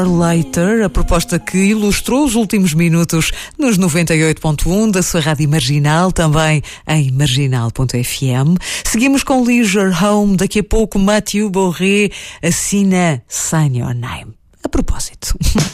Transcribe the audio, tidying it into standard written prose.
Later, a proposta que ilustrou os últimos minutos nos 98.1 da sua rádio Marginal, também em marginal.fm. Seguimos com Leisure Home, daqui a pouco Mathieu Borré assina Sign Your Name. A propósito.